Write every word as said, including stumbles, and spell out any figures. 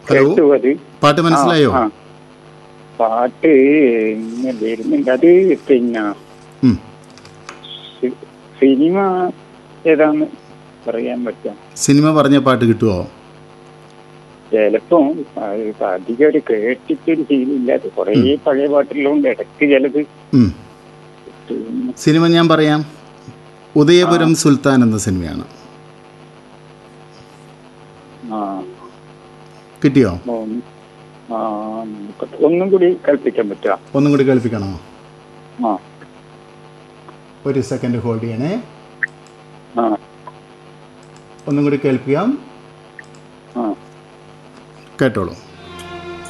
കേട്ടു. അത് പാട്ട് മനസ്സിലായോ? ആ പാട്ട് ഇങ്ങനെ വരുന്നുണ്ട്. അത് പിന്നെ ഉം. സി- സിനിമ ഏതാന്ന് പറയാൻ പറ്റാം. സിനിമ പറഞ്ഞ പാട്ട് കിട്ടുമോ? ചിലപ്പോ അത് അധികം ഒരു കേട്ടിട്ടൊരു ശീലമില്ല. അത് കുറേ പഴയ പാട്ടുള്ളതുകൊണ്ട് ഇടയ്ക്ക് ചിലത് ഉം. പിന്നെ സിനിമ ഞാൻ പറയാം. ഉദയപുരം സുൽത്താൻ എന്ന സിനിമയാണ്. ആ കിട്ടിയോ? ഉം, ആ നോക്കട്ടെ. ഒന്നും കൂടി കൽപ്പിക്കാൻ പറ്റുക. ഒന്നും കൂടി കേൾപ്പിക്കണോ? ആ ഒരു സെക്കൻഡ് ഹോൾഡ് ചെയ്യണേ. ആ ഒന്നും കൂടി കേൾപ്പിക്കാം. ആ കേട്ടോളൂ.